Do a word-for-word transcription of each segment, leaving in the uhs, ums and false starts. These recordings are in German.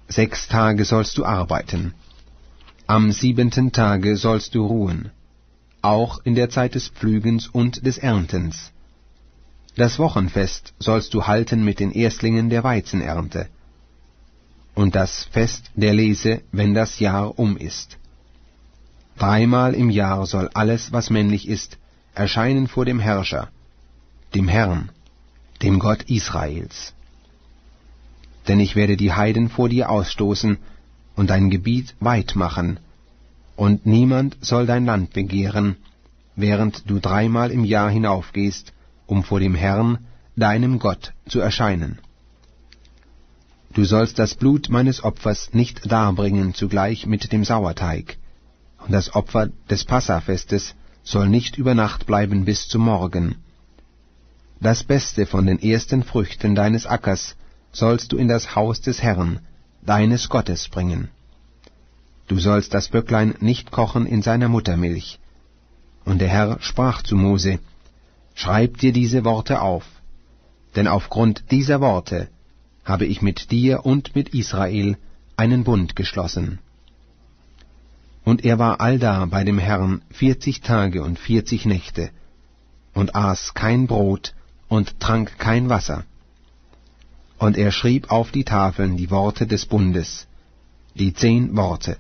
Sechs Tage sollst du arbeiten. Am siebenten Tage sollst du ruhen, auch in der Zeit des Pflügens und des Erntens. Das Wochenfest sollst du halten mit den Erstlingen der Weizenernte. Und das Fest der Lese, wenn das Jahr um ist. Dreimal im Jahr soll alles, was männlich ist, erscheinen vor dem Herrscher, dem Herrn, dem Gott Israels. Denn ich werde die Heiden vor dir ausstoßen und dein Gebiet weit machen, und niemand soll dein Land begehren, während du dreimal im Jahr hinaufgehst, um vor dem Herrn, deinem Gott, zu erscheinen. Du sollst das Blut meines Opfers nicht darbringen zugleich mit dem Sauerteig, und das Opfer des Passafestes soll nicht über Nacht bleiben bis zum Morgen. Das Beste von den ersten Früchten deines Ackers sollst du in das Haus des Herrn, deines Gottes, bringen. Du sollst das Böcklein nicht kochen in seiner Muttermilch. Und der Herr sprach zu Mose, Schreib dir diese Worte auf, denn aufgrund dieser Worte habe ich mit dir und mit Israel einen Bund geschlossen. Und er war allda bei dem Herrn vierzig Tage und vierzig Nächte, und aß kein Brot und trank kein Wasser. Und er schrieb auf die Tafeln die Worte des Bundes, die zehn Worte.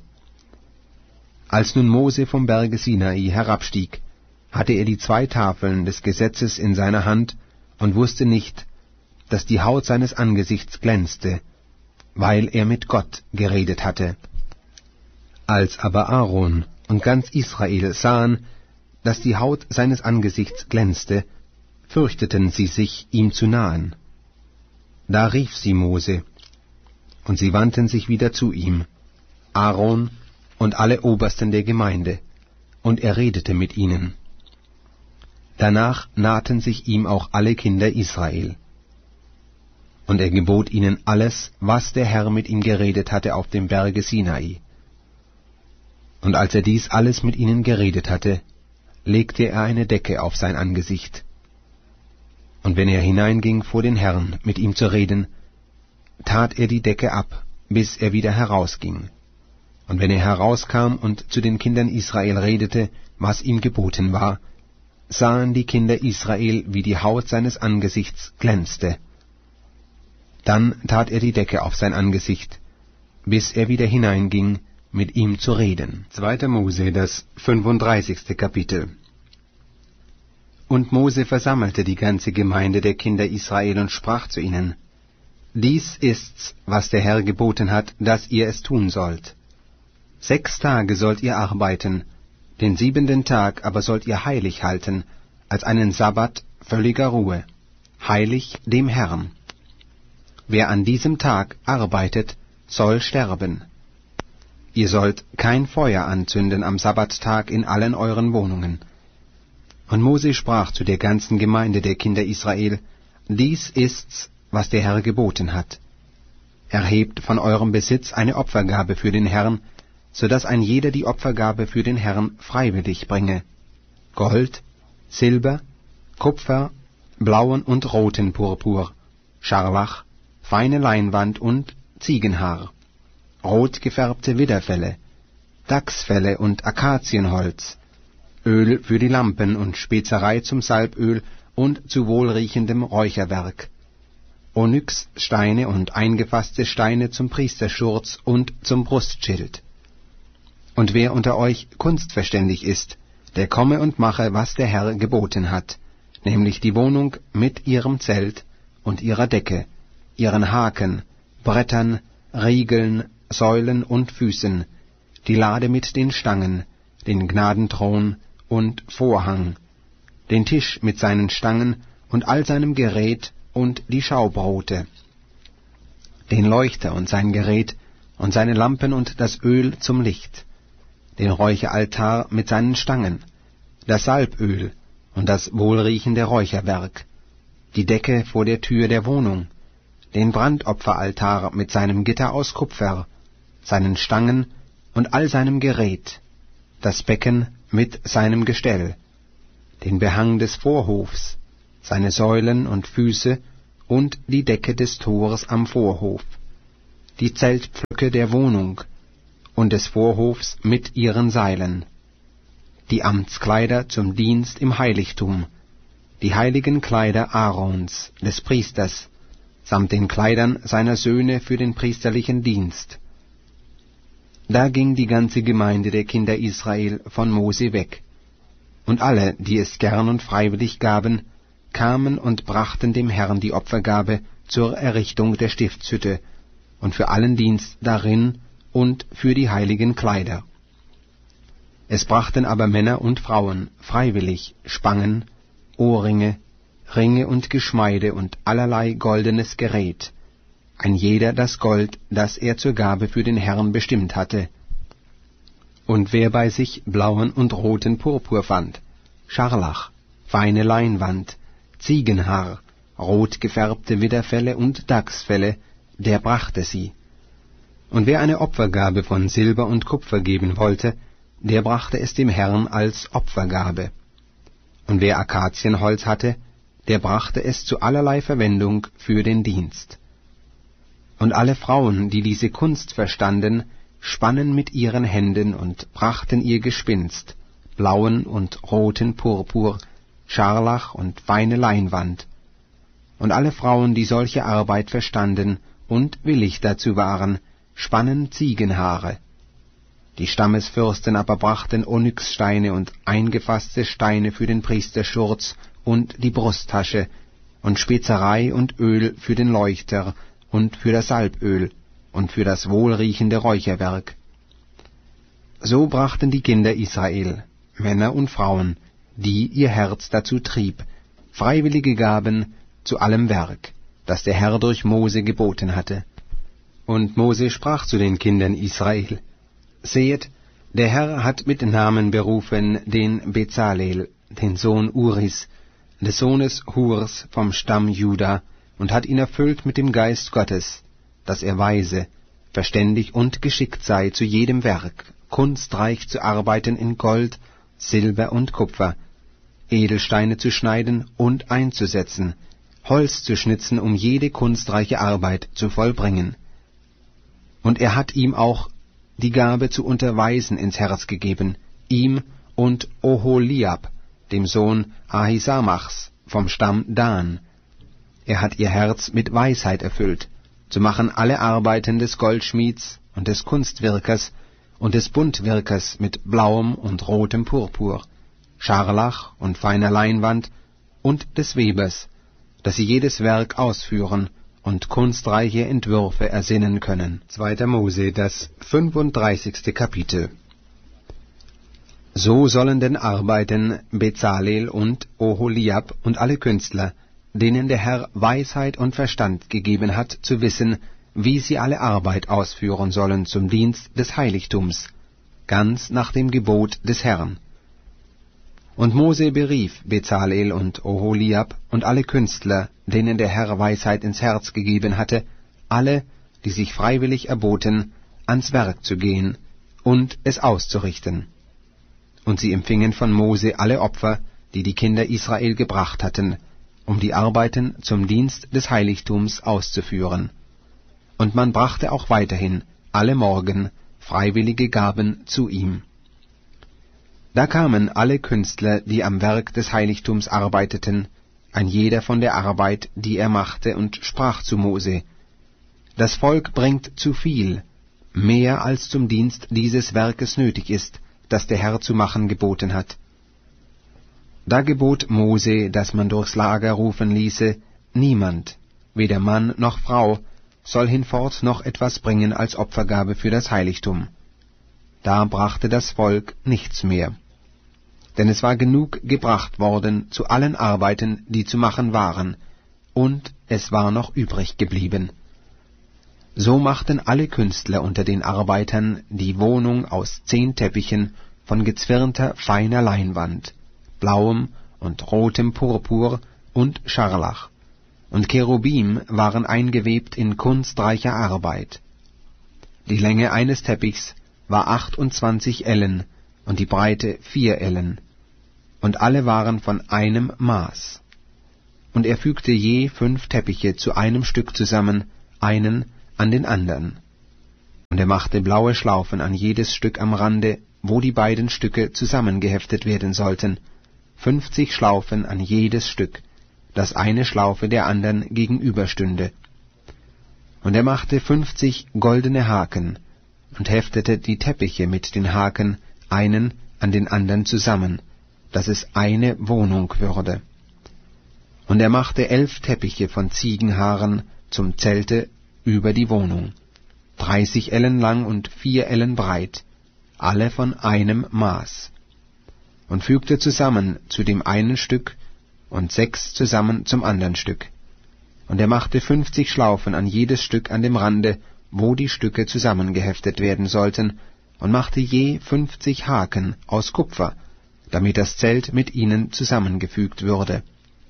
Als nun Mose vom Berge Sinai herabstieg, hatte er die zwei Tafeln des Gesetzes in seiner Hand und wusste nicht, dass die Haut seines Angesichts glänzte, weil er mit Gott geredet hatte. Als aber Aaron und ganz Israel sahen, dass die Haut seines Angesichts glänzte, fürchteten sie sich, ihm zu nahen. Da rief sie Mose, und sie wandten sich wieder zu ihm, Aaron und alle Obersten der Gemeinde, und er redete mit ihnen. Danach nahten sich ihm auch alle Kinder Israel. Und er gebot ihnen alles, was der Herr mit ihm geredet hatte auf dem Berge Sinai. Und als er dies alles mit ihnen geredet hatte, legte er eine Decke auf sein Angesicht. Und wenn er hineinging vor den Herrn, mit ihm zu reden, tat er die Decke ab, bis er wieder herausging. Und wenn er herauskam und zu den Kindern Israel redete, was ihm geboten war, sahen die Kinder Israel, wie die Haut seines Angesichts glänzte. Dann tat er die Decke auf sein Angesicht, bis er wieder hineinging, mit ihm zu reden. Zweiter Mose, das fünfunddreißigste Kapitel. Und Mose versammelte die ganze Gemeinde der Kinder Israel und sprach zu ihnen, Dies ist's, was der Herr geboten hat, dass ihr es tun sollt. Sechs Tage sollt ihr arbeiten, den siebenten Tag aber sollt ihr heilig halten, als einen Sabbat völliger Ruhe, heilig dem Herrn. Wer an diesem Tag arbeitet, soll sterben. Ihr sollt kein Feuer anzünden am Sabbattag in allen euren Wohnungen. Und Mose sprach zu der ganzen Gemeinde der Kinder Israel, Dies ist's, was der Herr geboten hat. Erhebt von eurem Besitz eine Opfergabe für den Herrn, so dass ein jeder die Opfergabe für den Herrn freiwillig bringe. Gold, Silber, Kupfer, blauen und roten Purpur, Scharlach, feine Leinwand und Ziegenhaar, rot gefärbte Widderfelle, Dachsfelle und Akazienholz, Öl für die Lampen und Spezerei zum Salböl und zu wohlriechendem Räucherwerk, Onyxsteine und eingefasste Steine zum Priesterschurz und zum Brustschild. Und wer unter euch kunstverständig ist, der komme und mache, was der Herr geboten hat, nämlich die Wohnung mit ihrem Zelt und ihrer Decke, ihren Haken, Brettern, Riegeln, Säulen und Füßen, die Lade mit den Stangen, den Gnadenthron und Vorhang, den Tisch mit seinen Stangen und all seinem Gerät und die Schaubrote, den Leuchter und sein Gerät und seine Lampen und das Öl zum Licht, den Räucheraltar mit seinen Stangen, das Salböl und das wohlriechende Räucherwerk, die Decke vor der Tür der Wohnung, den Brandopferaltar mit seinem Gitter aus Kupfer, seinen Stangen und all seinem Gerät, das Becken mit seinem Gestell, den Behang des Vorhofs, seine Säulen und Füße und die Decke des Tores am Vorhof, die Zeltpflöcke der Wohnung und des Vorhofs mit ihren Seilen, die Amtskleider zum Dienst im Heiligtum, die heiligen Kleider Aarons, des Priesters, samt den Kleidern seiner Söhne für den priesterlichen Dienst. Da ging die ganze Gemeinde der Kinder Israel von Mose weg, und alle, die es gern und freiwillig gaben, kamen und brachten dem Herrn die Opfergabe zur Errichtung der Stiftshütte und für allen Dienst darin und für die heiligen Kleider. Es brachten aber Männer und Frauen freiwillig Spangen, Ohrringe, Ringe und Geschmeide und allerlei goldenes Gerät, ein jeder das Gold, das er zur Gabe für den Herrn bestimmt hatte. Und wer bei sich blauen und roten Purpur fand, Scharlach, feine Leinwand, Ziegenhaar, rot gefärbte Widderfelle und Dachsfelle, der brachte sie. Und wer eine Opfergabe von Silber und Kupfer geben wollte, der brachte es dem Herrn als Opfergabe. Und wer Akazienholz hatte, der brachte es zu allerlei Verwendung für den Dienst. Und alle Frauen, die diese Kunst verstanden, spannen mit ihren Händen und brachten ihr Gespinst, blauen und roten Purpur, Scharlach und feine Leinwand. Und alle Frauen, die solche Arbeit verstanden und willig dazu waren, spannen Ziegenhaare. Die Stammesfürsten aber brachten Onyxsteine und eingefasste Steine für den Priesterschurz und die Brusttasche, und Spezerei und Öl für den Leuchter und für das Salböl und für das wohlriechende Räucherwerk. So brachten die Kinder Israel, Männer und Frauen, die ihr Herz dazu trieb, freiwillige Gaben zu allem Werk, das der Herr durch Mose geboten hatte. Und Mose sprach zu den Kindern Israel: Sehet, der Herr hat mit Namen berufen den Bezalel, den Sohn Uris, des Sohnes Hurs vom Stamm Juda, und hat ihn erfüllt mit dem Geist Gottes, dass er weise, verständig und geschickt sei zu jedem Werk, kunstreich zu arbeiten in Gold, Silber und Kupfer, Edelsteine zu schneiden und einzusetzen, Holz zu schnitzen, um jede kunstreiche Arbeit zu vollbringen. Und er hat ihm auch die Gabe zu unterweisen ins Herz gegeben, ihm und Oholiab, dem Sohn Ahisamachs vom Stamm Dan. Er hat ihr Herz mit Weisheit erfüllt, zu machen alle Arbeiten des Goldschmieds und des Kunstwirkers und des Buntwirkers mit blauem und rotem Purpur, Scharlach und feiner Leinwand und des Webers, dass sie jedes Werk ausführen und kunstreiche Entwürfe ersinnen können. zweiter Mose, das fünfunddreißigste Kapitel. So sollen denn arbeiten Bezalel und Oholiab und alle Künstler, denen der Herr Weisheit und Verstand gegeben hat, zu wissen, wie sie alle Arbeit ausführen sollen zum Dienst des Heiligtums, ganz nach dem Gebot des Herrn. Und Mose berief Bezalel und Oholiab und alle Künstler, denen der Herr Weisheit ins Herz gegeben hatte, alle, die sich freiwillig erboten, ans Werk zu gehen und es auszurichten. Und sie empfingen von Mose alle Opfer, die die Kinder Israel gebracht hatten, um die Arbeiten zum Dienst des Heiligtums auszuführen. Und man brachte auch weiterhin alle Morgen freiwillige Gaben zu ihm. Da kamen alle Künstler, die am Werk des Heiligtums arbeiteten, ein jeder von der Arbeit, die er machte, und sprach zu Mose: Das Volk bringt zu viel, mehr als zum Dienst dieses Werkes nötig ist, das der Herr zu machen geboten hat. Da gebot Mose, dass man durchs Lager rufen ließe: Niemand, weder Mann noch Frau, soll hinfort noch etwas bringen als Opfergabe für das Heiligtum. Da brachte das Volk nichts mehr. Denn es war genug gebracht worden zu allen Arbeiten, die zu machen waren, und es war noch übrig geblieben. So machten alle Künstler unter den Arbeitern die Wohnung aus zehn Teppichen von gezwirnter feiner Leinwand, blauem und rotem Purpur und Scharlach, und Cherubim waren eingewebt in kunstreicher Arbeit. Die Länge eines Teppichs war achtundzwanzig Ellen und die Breite vier Ellen, und alle waren von einem Maß. Und er fügte je fünf Teppiche zu einem Stück zusammen, einen an den andern, Und er machte blaue Schlaufen an jedes Stück am Rande, wo die beiden Stücke zusammengeheftet werden sollten, fünfzig Schlaufen an jedes Stück, dass eine Schlaufe der anderen gegenüberstünde. Und er machte fünfzig goldene Haken und heftete die Teppiche mit den Haken einen an den anderen zusammen, dass es eine Wohnung würde. Und er machte elf Teppiche von Ziegenhaaren zum Zelte über die Wohnung, dreißig Ellen lang und vier Ellen breit, alle von einem Maß, und fügte zusammen zu dem einen Stück und sechs zusammen zum andern Stück. Und er machte fünfzig Schlaufen an jedes Stück an dem Rande, wo die Stücke zusammengeheftet werden sollten, und machte je fünfzig Haken aus Kupfer, damit das Zelt mit ihnen zusammengefügt würde.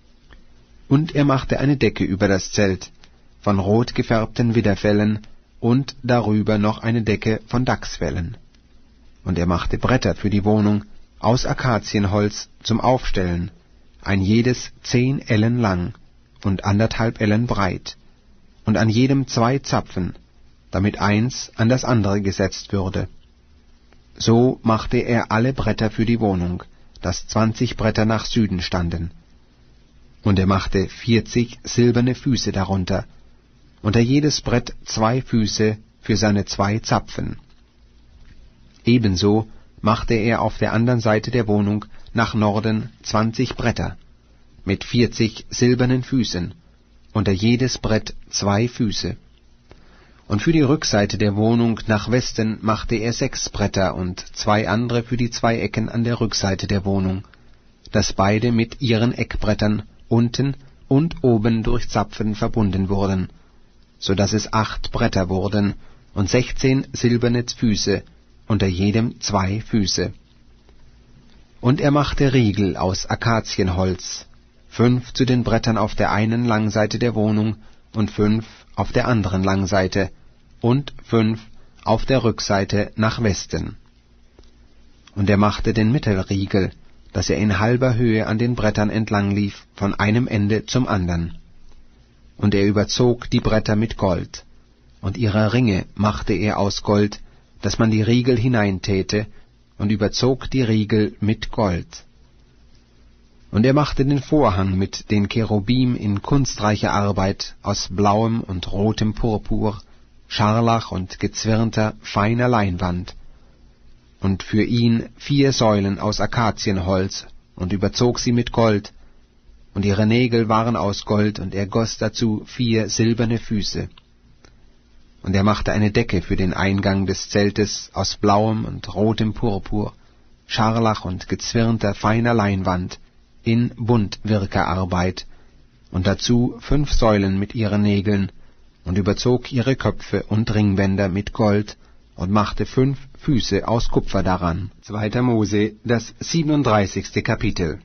Und er machte eine Decke über das Zelt, von rot gefärbten Widderfellen, und darüber noch eine Decke von Dachsfellen. Und er machte Bretter für die Wohnung aus Akazienholz zum Aufstellen, ein jedes zehn Ellen lang und anderthalb Ellen breit, und an jedem zwei Zapfen, damit eins an das andere gesetzt würde. So machte er alle Bretter für die Wohnung, dass zwanzig Bretter nach Süden standen. Und er machte vierzig silberne Füße darunter, unter jedes Brett zwei Füße für seine zwei Zapfen. Ebenso machte er auf der anderen Seite der Wohnung nach Norden zwanzig Bretter, mit vierzig silbernen Füßen, unter jedes Brett zwei Füße. Und für die Rückseite der Wohnung nach Westen machte er sechs Bretter und zwei andere für die zwei Ecken an der Rückseite der Wohnung, dass beide mit ihren Eckbrettern unten und oben durch Zapfen verbunden wurden, so dass es acht Bretter wurden und sechzehn silberne Füße, unter jedem zwei Füße. Und er machte Riegel aus Akazienholz, fünf zu den Brettern auf der einen Langseite der Wohnung und fünf auf der anderen Langseite und fünf auf der Rückseite nach Westen. Und er machte den Mittelriegel, dass er in halber Höhe an den Brettern entlang lief, von einem Ende zum andern. Und er überzog die Bretter mit Gold, und ihre Ringe machte er aus Gold, dass man die Riegel hineintäte, und überzog die Riegel mit Gold. Und er machte den Vorhang mit den Cherubim in kunstreicher Arbeit aus blauem und rotem Purpur, Scharlach und gezwirnter, feiner Leinwand, und für ihn vier Säulen aus Akazienholz, und überzog sie mit Gold, und ihre Nägel waren aus Gold, und er goss dazu vier silberne Füße. Und er machte eine Decke für den Eingang des Zeltes aus blauem und rotem Purpur, Scharlach und gezwirnter, feiner Leinwand, in Buntwirkerarbeit, und dazu fünf Säulen mit ihren Nägeln, und überzog ihre Köpfe und Ringbänder mit Gold, und machte fünf Füße aus Kupfer daran. Zweiter Mose, das siebenunddreißigste Kapitel.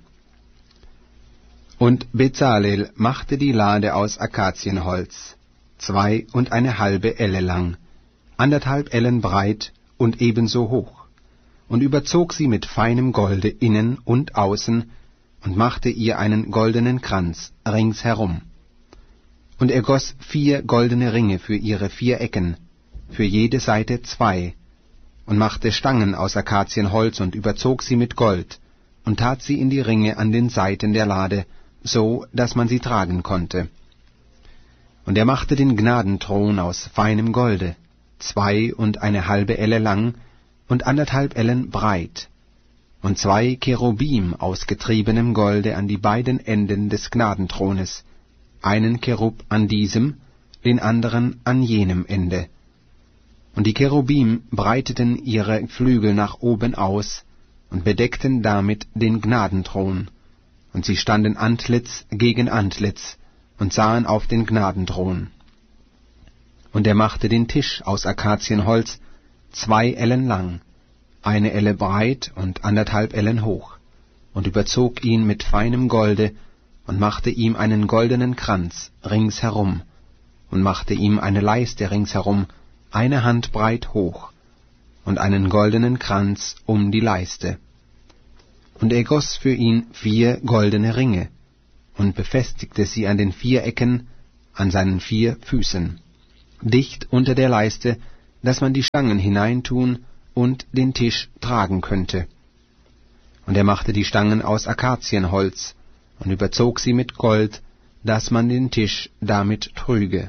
Und Bezalel machte die Lade aus Akazienholz, zwei und eine halbe Elle lang, anderthalb Ellen breit und ebenso hoch, und überzog sie mit feinem Golde innen und außen, und machte ihr einen goldenen Kranz ringsherum. Und er goss vier goldene Ringe für ihre vier Ecken, für jede Seite zwei, und machte Stangen aus Akazienholz und überzog sie mit Gold, und tat sie in die Ringe an den Seiten der Lade, so dass man sie tragen konnte. Und er machte den Gnadenthron aus feinem Golde, zwei und eine halbe Elle lang und anderthalb Ellen breit, und zwei Cherubim aus getriebenem Golde an die beiden Enden des Gnadenthrones, einen Cherub an diesem, den anderen an jenem Ende. Und die Cherubim breiteten ihre Flügel nach oben aus und bedeckten damit den Gnadenthron, und sie standen Antlitz gegen Antlitz und sahen auf den Gnadenthron. Und er machte den Tisch aus Akazienholz, zwei Ellen lang, eine Elle breit und anderthalb Ellen hoch, und überzog ihn mit feinem Golde und machte ihm einen goldenen Kranz ringsherum und machte ihm eine Leiste ringsherum, eine Handbreit hoch, und einen goldenen Kranz um die Leiste. Und er goss für ihn vier goldene Ringe und befestigte sie an den vier Ecken, an seinen vier Füßen, dicht unter der Leiste, dass man die Stangen hineintun und den Tisch tragen könnte. Und er machte die Stangen aus Akazienholz und überzog sie mit Gold, dass man den Tisch damit trüge.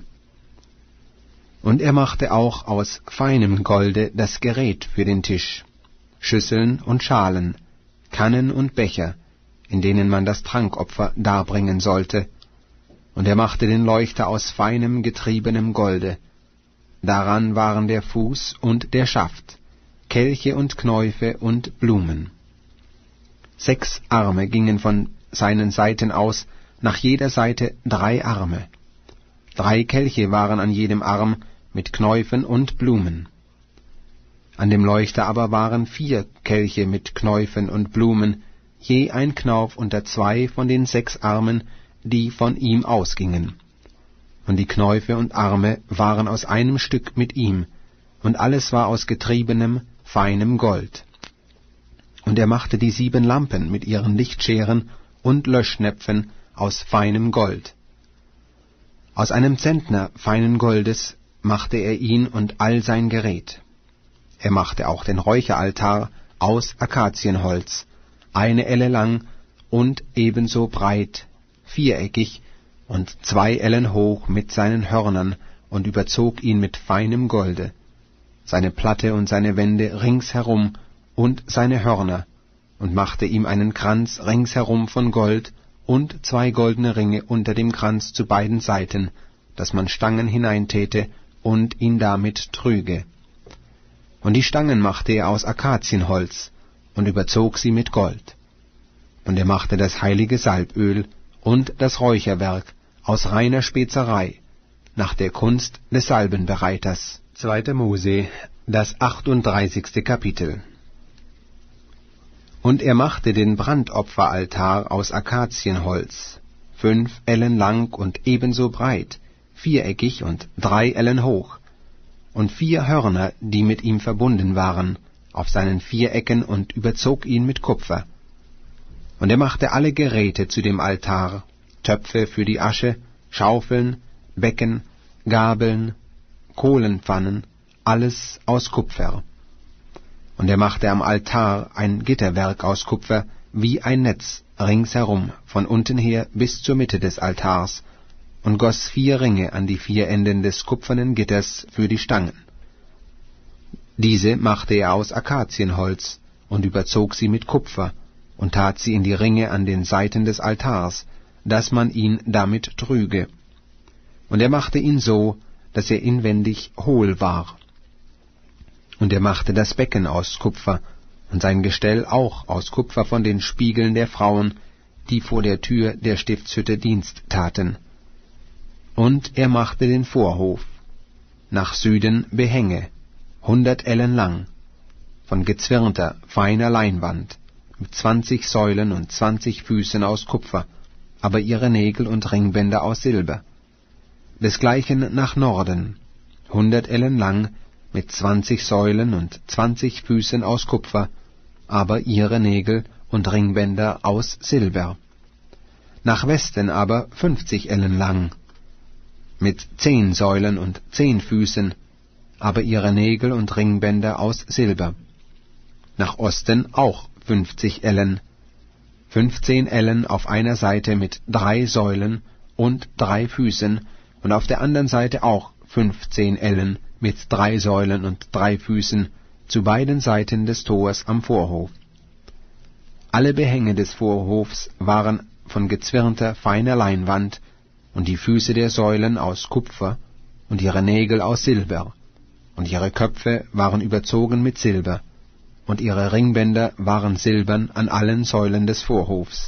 Und er machte auch aus feinem Golde das Gerät für den Tisch, Schüsseln und Schalen, Kannen und Becher, in denen man das Trankopfer darbringen sollte. Und er machte den Leuchter aus feinem, getriebenem Golde. Daran waren der Fuß und der Schaft, Kelche und Knäufe und Blumen. Sechs Arme gingen von seinen Seiten aus, nach jeder Seite drei Arme. Drei Kelche waren an jedem Arm mit Knäufen und Blumen. An dem Leuchter aber waren vier Kelche mit Knäufen und Blumen, je ein Knauf unter zwei von den sechs Armen, die von ihm ausgingen. Und die Knäufe und Arme waren aus einem Stück mit ihm, und alles war aus getriebenem, feinem Gold. Und er machte die sieben Lampen mit ihren Lichtscheren und Löschnäpfen aus feinem Gold. Aus einem Zentner feinen Goldes machte er ihn und all sein Gerät. Er machte auch den Räucheraltar aus Akazienholz, eine Elle lang und ebenso breit, viereckig und zwei Ellen hoch mit seinen Hörnern und überzog ihn mit feinem Golde, seine Platte und seine Wände ringsherum und seine Hörner, und machte ihm einen Kranz ringsherum von Gold und zwei goldene Ringe unter dem Kranz zu beiden Seiten, dass man Stangen hineintäte und ihn damit trüge. Und die Stangen machte er aus Akazienholz und überzog sie mit Gold. Und er machte das heilige Salböl und das Räucherwerk aus reiner Spezerei, nach der Kunst des Salbenbereiters. Zweiter Mose, das achtunddreißigste Kapitel. Und er machte den Brandopferaltar aus Akazienholz, fünf Ellen lang und ebenso breit, viereckig und drei Ellen hoch, und vier Hörner, die mit ihm verbunden waren, auf seinen vier Ecken, und überzog ihn mit Kupfer. Und er machte alle Geräte zu dem Altar, Töpfe für die Asche, Schaufeln, Becken, Gabeln, Kohlenpfannen, alles aus Kupfer. Und er machte am Altar ein Gitterwerk aus Kupfer, wie ein Netz, ringsherum, von unten her bis zur Mitte des Altars, und goss vier Ringe an die vier Enden des kupfernen Gitters für die Stangen. Diese machte er aus Akazienholz und überzog sie mit Kupfer und tat sie in die Ringe an den Seiten des Altars, dass man ihn damit trüge. Und er machte ihn so, dass er inwendig hohl war. Und er machte das Becken aus Kupfer und sein Gestell auch aus Kupfer von den Spiegeln der Frauen, die vor der Tür der Stiftshütte Dienst taten. Und er machte den Vorhof, nach Süden Behänge, hundert Ellen lang, von gezwirnter, feiner Leinwand, mit zwanzig Säulen und zwanzig Füßen aus Kupfer, aber ihre Nägel und Ringbänder aus Silber. Desgleichen nach Norden, hundert Ellen lang, mit zwanzig Säulen und zwanzig Füßen aus Kupfer, aber ihre Nägel und Ringbänder aus Silber. Nach Westen aber fünfzig Ellen lang, mit zehn Säulen und zehn Füßen, aber ihre Nägel und Ringbänder aus Silber. Nach Osten auch fünfzig Ellen, fünfzehn Ellen auf einer Seite mit drei Säulen und drei Füßen, und auf der anderen Seite auch fünfzehn Ellen mit drei Säulen und drei Füßen, zu beiden Seiten des Tors am Vorhof. Alle Behänge des Vorhofs waren von gezwirnter, feiner Leinwand, und die Füße der Säulen aus Kupfer, und ihre Nägel aus Silber, und ihre Köpfe waren überzogen mit Silber, und ihre Ringbänder waren silbern an allen Säulen des Vorhofs.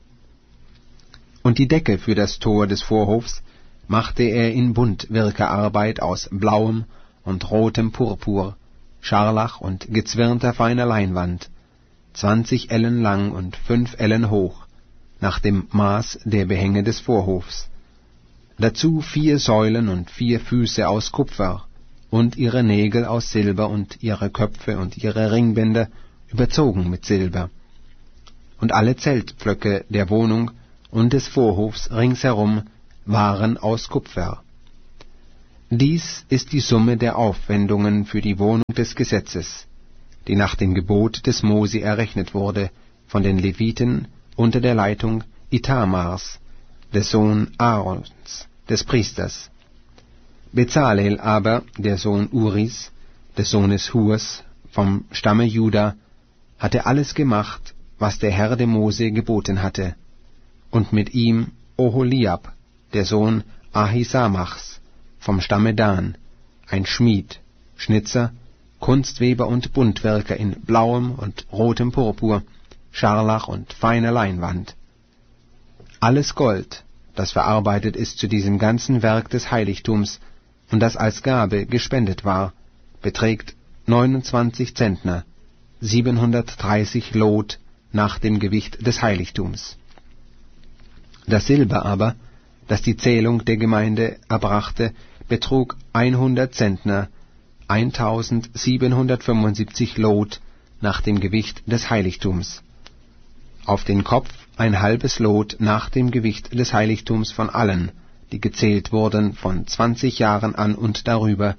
Und die Decke für das Tor des Vorhofs machte er in Buntwirkearbeit aus blauem und rotem Purpur, Scharlach und gezwirnter feiner Leinwand, zwanzig Ellen lang und fünf Ellen hoch, nach dem Maß der Behänge des Vorhofs. Dazu vier Säulen und vier Füße aus Kupfer, und ihre Nägel aus Silber und ihre Köpfe und ihre Ringbänder überzogen mit Silber. Und alle Zeltpflöcke der Wohnung und des Vorhofs ringsherum waren aus Kupfer. Dies ist die Summe der Aufwendungen für die Wohnung des Gesetzes, die nach dem Gebot des Mose errechnet wurde von den Leviten unter der Leitung Ithamars, des Sohn Aarons, des Priesters. Bezalel aber, der Sohn Uris, des Sohnes Hurs, vom Stamme Juda, hatte alles gemacht, was der Herr dem Mose geboten hatte, und mit ihm Oholiab, der Sohn Ahisamachs, vom Stamme Dan, ein Schmied, Schnitzer, Kunstweber und Buntwerker in blauem und rotem Purpur, Scharlach und feiner Leinwand. Alles Gold, das verarbeitet ist zu diesem ganzen Werk des Heiligtums und das als Gabe gespendet war, beträgt neunundzwanzig Zentner, siebenhundertdreißig Lot nach dem Gewicht des Heiligtums. Das Silber aber, das die Zählung der Gemeinde erbrachte, betrug hundert Zentner, eintausendsiebenhundertfünfundsiebzig Lot nach dem Gewicht des Heiligtums. Auf den Kopf ein halbes Lot nach dem Gewicht des Heiligtums von allen, die gezählt wurden von zwanzig Jahren an und darüber,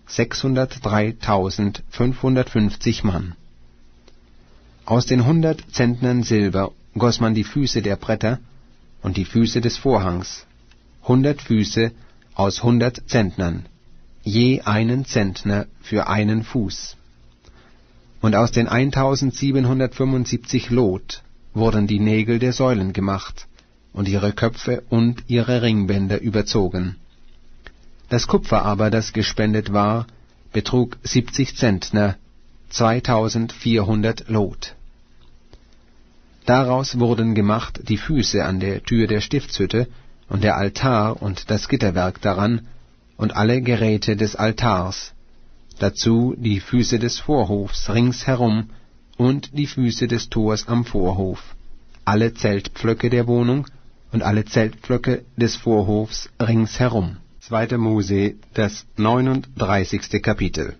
sechshundertdreitausendfünfhundertfünfzig Mann. Aus den hundert Zentnern Silber goss man die Füße der Bretter und die Füße des Vorhangs, hundert Füße aus hundert Zentnern, je einen Zentner für einen Fuß. Und aus den eintausendsiebenhundertfünfundsiebzig Lot wurden die Nägel der Säulen gemacht und ihre Köpfe und ihre Ringbänder überzogen. Das Kupfer aber, das gespendet war, betrug siebzig Zentner, zweitausendvierhundert Lot. Daraus wurden gemacht die Füße an der Tür der Stiftshütte und der Altar und das Gitterwerk daran und alle Geräte des Altars, dazu die Füße des Vorhofs ringsherum und die Füße des Tors am Vorhof, alle Zeltpflöcke der Wohnung und alle Zeltpflöcke des Vorhofs ringsherum. zweiter Mose, das neununddreißigste Kapitel.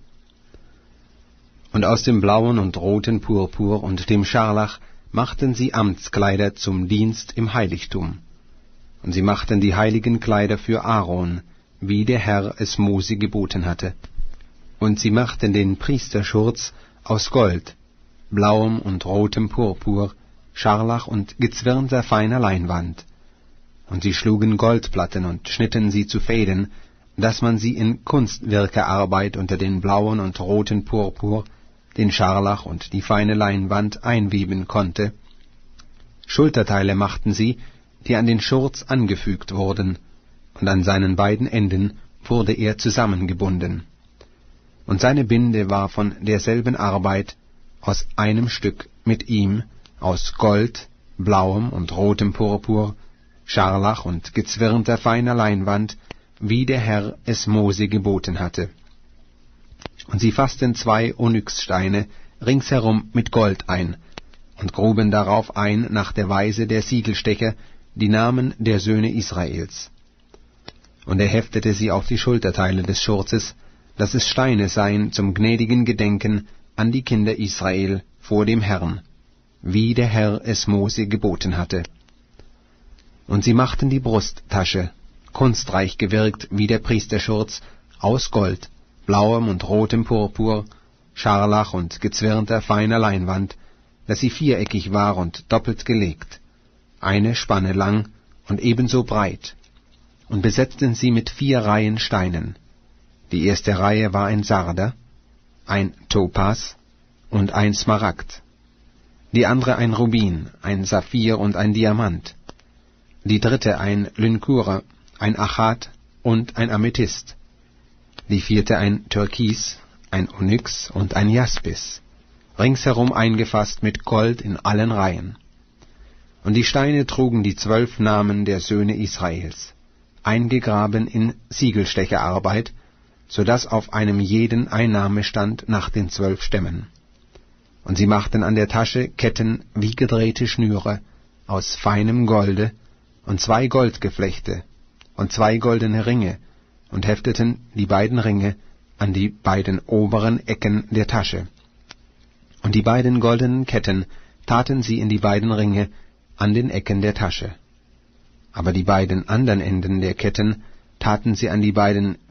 Und aus dem blauen und roten Purpur und dem Scharlach machten sie Amtskleider zum Dienst im Heiligtum. Und sie machten die heiligen Kleider für Aaron, wie der Herr es Mose geboten hatte. Und sie machten den Priesterschurz aus Gold, blauem und rotem Purpur, Scharlach und gezwirnter feiner Leinwand. Und sie schlugen Goldplatten und schnitten sie zu Fäden, dass man sie in Kunstwirkerarbeit unter den blauen und roten Purpur, den Scharlach und die feine Leinwand einweben konnte. Schulterteile machten sie, die an den Schurz angefügt wurden, und an seinen beiden Enden wurde er zusammengebunden. Und seine Binde war von derselben Arbeit, aus einem Stück mit ihm, aus Gold, blauem und rotem Purpur, Scharlach und gezwirnter feiner Leinwand, wie der Herr es Mose geboten hatte. Und sie fassten zwei Onyxsteine ringsherum mit Gold ein und gruben darauf ein nach der Weise der Siegelstecher die Namen der Söhne Israels. Und er heftete sie auf die Schulterteile des Schurzes, dass es Steine seien zum gnädigen Gedenken an die Kinder Israel vor dem Herrn, wie der Herr es Mose geboten hatte. Und sie machten die Brusttasche, kunstreich gewirkt wie der Priesterschurz, aus Gold, blauem und rotem Purpur, Scharlach und gezwirnter feiner Leinwand, dass sie viereckig war und doppelt gelegt, eine Spanne lang und ebenso breit, und besetzten sie mit vier Reihen Steinen. Die erste Reihe war ein Sarder, ein Topas und ein Smaragd, die andere ein Rubin, ein Saphir und ein Diamant, die dritte ein Lynkura, ein Achat und ein Amethyst, die vierte ein Türkis, ein Onyx und ein Jaspis, ringsherum eingefasst mit Gold in allen Reihen. Und die Steine trugen die zwölf Namen der Söhne Israels, eingegraben in Siegelstecherarbeit, so dass auf einem jeden ein Name stand nach den zwölf Stämmen. Und sie machten an der Tasche Ketten wie gedrehte Schnüre aus feinem Golde und zwei Goldgeflechte und zwei goldene Ringe und hefteten die beiden Ringe an die beiden oberen Ecken der Tasche. Und die beiden goldenen Ketten taten sie in die beiden Ringe an den Ecken der Tasche. Aber die beiden anderen Enden der Ketten taten sie an die beiden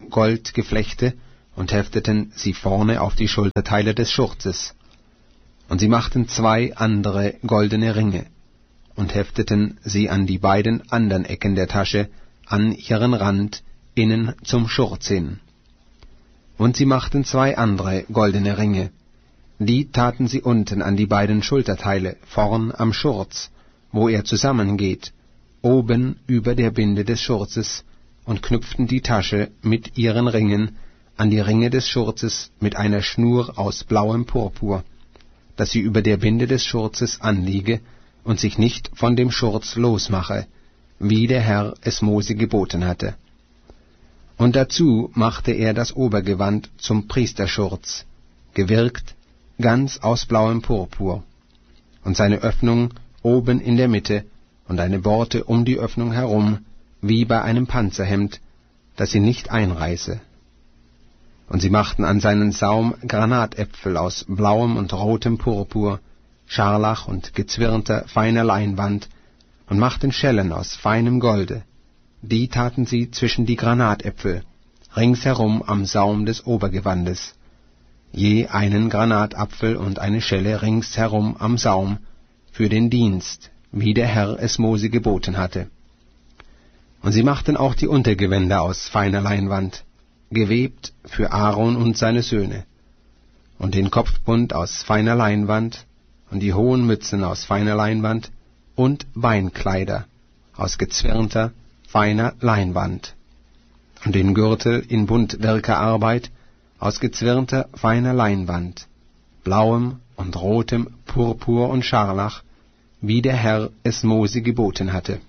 Goldgeflechte und hefteten sie vorne auf die Schulterteile des Schurzes. Und sie machten zwei andere goldene Ringe und hefteten sie an die beiden anderen Ecken der Tasche an ihren Rand innen zum Schurz hin. Und sie machten zwei andere goldene Ringe, die taten sie unten an die beiden Schulterteile vorn am Schurz, wo er zusammengeht, oben über der Binde des Schurzes, und knüpften die Tasche mit ihren Ringen an die Ringe des Schurzes mit einer Schnur aus blauem Purpur, dass sie über der Binde des Schurzes anliege und sich nicht von dem Schurz losmache, wie der Herr es Mose geboten hatte. Und dazu machte er das Obergewand zum Priesterschurz, gewirkt ganz aus blauem Purpur, und seine Öffnung oben in der Mitte und eine Borte um die Öffnung herum, wie bei einem Panzerhemd, dass sie nicht einreiße. Und sie machten an seinen Saum Granatäpfel aus blauem und rotem Purpur, Scharlach und gezwirnter feiner Leinwand, und machten Schellen aus feinem Golde. Die taten sie zwischen die Granatäpfel, ringsherum am Saum des Obergewandes, je einen Granatapfel und eine Schelle ringsherum am Saum, für den Dienst, wie der Herr es Mose geboten hatte. Und sie machten auch die Untergewänder aus feiner Leinwand, gewebt für Aaron und seine Söhne, und den Kopfbund aus feiner Leinwand, und die hohen Mützen aus feiner Leinwand, und Beinkleider aus gezwirnter, feiner Leinwand, und den Gürtel in Buntwerkerarbeit aus gezwirnter, feiner Leinwand, blauem und rotem Purpur und Scharlach, wie der Herr es Mose geboten hatte.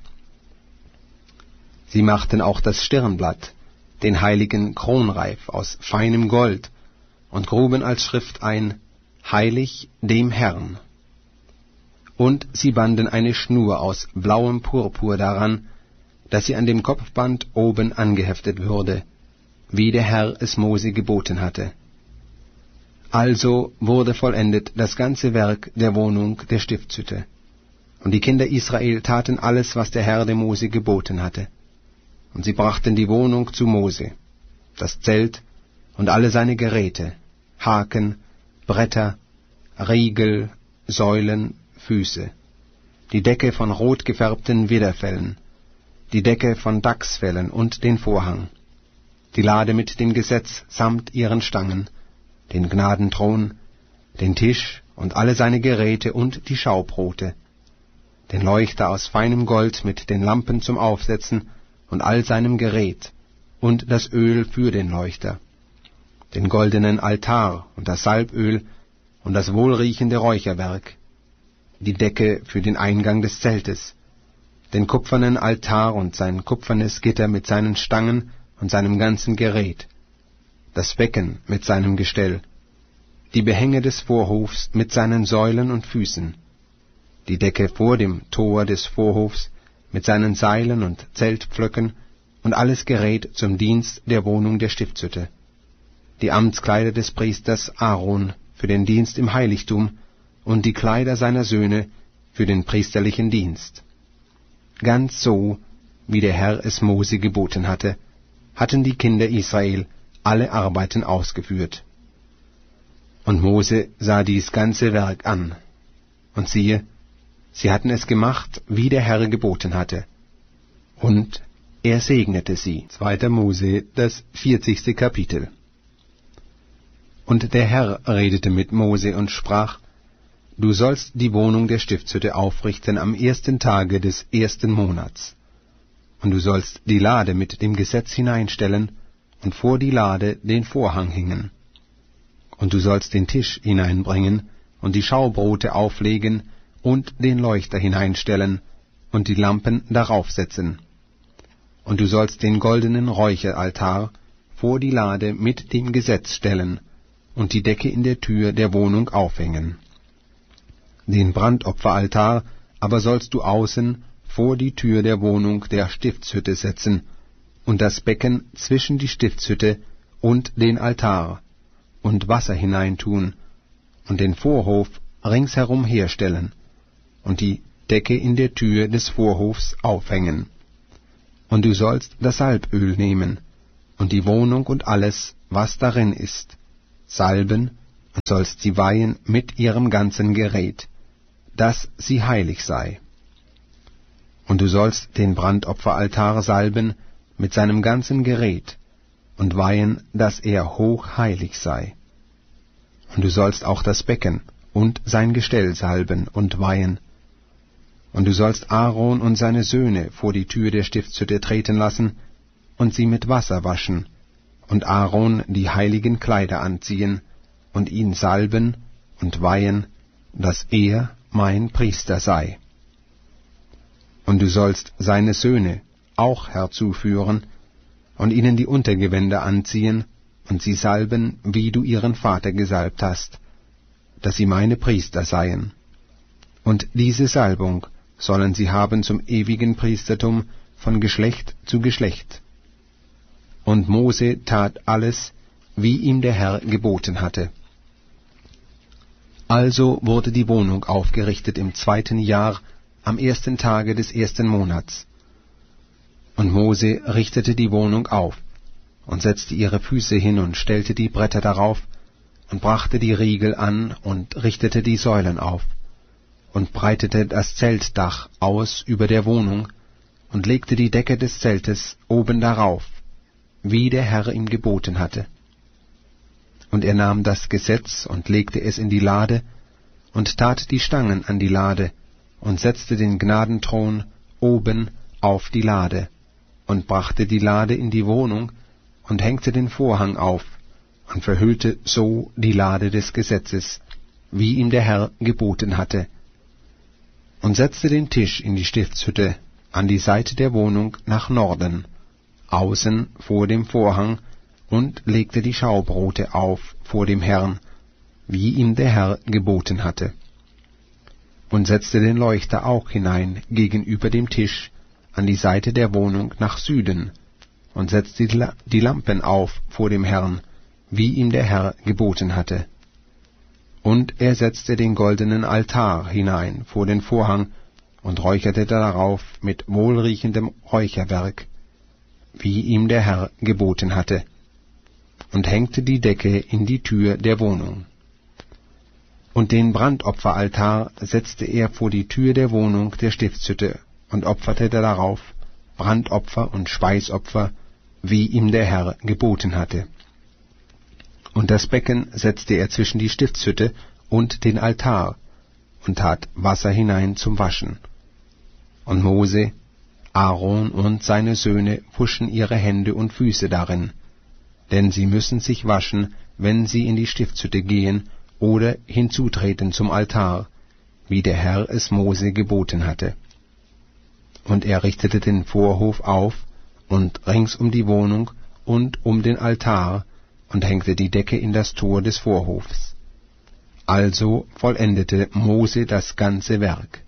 Sie machten auch das Stirnblatt, den heiligen Kronreif aus feinem Gold, und gruben als Schrift ein, Heilig dem Herrn. Und sie banden eine Schnur aus blauem Purpur daran, dass sie an dem Kopfband oben angeheftet würde, wie der Herr es Mose geboten hatte. Also wurde vollendet das ganze Werk der Wohnung der Stiftshütte. Und die Kinder Israel taten alles, was der Herr dem Mose geboten hatte. Und sie brachten die Wohnung zu Mose, das Zelt und alle seine Geräte, Haken, Bretter, Riegel, Säulen, Füße, die Decke von rot gefärbten Widderfellen, die Decke von Dachsfellen und den Vorhang, die Lade mit dem Gesetz samt ihren Stangen, den Gnadenthron, den Tisch und alle seine Geräte und die Schaubrote, den Leuchter aus feinem Gold mit den Lampen zum Aufsetzen und all seinem Gerät, und das Öl für den Leuchter, den goldenen Altar und das Salböl und das wohlriechende Räucherwerk, die Decke für den Eingang des Zeltes, den kupfernen Altar und sein kupfernes Gitter mit seinen Stangen und seinem ganzen Gerät, das Becken mit seinem Gestell, die Behänge des Vorhofs mit seinen Säulen und Füßen, die Decke vor dem Tor des Vorhofs mit seinen Seilen und Zeltpflöcken und alles Gerät zum Dienst der Wohnung der Stiftshütte, die Amtskleider des Priesters Aaron für den Dienst im Heiligtum und die Kleider seiner Söhne für den priesterlichen Dienst. Ganz so, wie der Herr es Mose geboten hatte, hatten die Kinder Israel alle Arbeiten ausgeführt. Und Mose sah dies ganze Werk an, und siehe, sie hatten es gemacht, wie der Herr geboten hatte. Und er segnete sie. zweiter Mose, das vierzigste Kapitel. Und der Herr redete mit Mose und sprach, Du sollst die Wohnung der Stiftshütte aufrichten am ersten Tage des ersten Monats. Und du sollst die Lade mit dem Gesetz hineinstellen und vor die Lade den Vorhang hängen. Und du sollst den Tisch hineinbringen und die Schaubrote auflegen und den Leuchter hineinstellen und die Lampen darauf setzen. Und du sollst den goldenen Räucheraltar vor die Lade mit dem Gesetz stellen und die Decke in der Tür der Wohnung aufhängen. Den Brandopferaltar aber sollst du außen vor die Tür der Wohnung der Stiftshütte setzen und das Becken zwischen die Stiftshütte und den Altar und Wasser hineintun und den Vorhof ringsherum herstellen und die Decke in der Tür des Vorhofs aufhängen. Und du sollst das Salböl nehmen, und die Wohnung und alles, was darin ist, salben, und sollst sie weihen mit ihrem ganzen Gerät, dass sie heilig sei. Und du sollst den Brandopferaltar salben mit seinem ganzen Gerät und weihen, dass er hochheilig sei. Und du sollst auch das Becken und sein Gestell salben und weihen. Und du sollst Aaron und seine Söhne vor die Tür der Stiftshütte treten lassen und sie mit Wasser waschen, und Aaron die heiligen Kleider anziehen und ihn salben und weihen, dass er mein Priester sei. Und du sollst seine Söhne auch herzuführen und ihnen die Untergewänder anziehen und sie salben, wie du ihren Vater gesalbt hast, dass sie meine Priester seien. Und diese Salbung sollen sie haben zum ewigen Priestertum von Geschlecht zu Geschlecht. Und Mose tat alles, wie ihm der Herr geboten hatte. Also wurde die Wohnung aufgerichtet im zweiten Jahr, am ersten Tage des ersten Monats. Und Mose richtete die Wohnung auf und setzte ihre Füße hin und stellte die Bretter darauf und brachte die Riegel an und richtete die Säulen auf und breitete das Zeltdach aus über der Wohnung und legte die Decke des Zeltes oben darauf, wie der Herr ihm geboten hatte. Und er nahm das Gesetz und legte es in die Lade und tat die Stangen an die Lade und setzte den Gnadenthron oben auf die Lade und brachte die Lade in die Wohnung und hängte den Vorhang auf und verhüllte so die Lade des Gesetzes, wie ihm der Herr geboten hatte, und setzte den Tisch in die Stiftshütte an die Seite der Wohnung nach Norden, außen vor dem Vorhang, und legte die Schaubrote auf vor dem Herrn, wie ihm der Herr geboten hatte, und setzte den Leuchter auch hinein gegenüber dem Tisch an die Seite der Wohnung nach Süden, und setzte die Lampen auf vor dem Herrn, wie ihm der Herr geboten hatte. Und er setzte den goldenen Altar hinein vor den Vorhang und räucherte darauf mit wohlriechendem Räucherwerk, wie ihm der Herr geboten hatte, und hängte die Decke in die Tür der Wohnung. Und den Brandopferaltar setzte er vor die Tür der Wohnung der Stiftshütte und opferte darauf Brandopfer und Speisopfer, wie ihm der Herr geboten hatte. Und das Becken setzte er zwischen die Stiftshütte und den Altar und tat Wasser hinein zum Waschen. Und Mose, Aaron und seine Söhne wuschen ihre Hände und Füße darin, denn sie müssen sich waschen, wenn sie in die Stiftshütte gehen oder hinzutreten zum Altar, wie der Herr es Mose geboten hatte. Und er richtete den Vorhof auf und rings um die Wohnung und um den Altar und hängte die Decke in das Tor des Vorhofs. Also vollendete Mose das ganze Werk.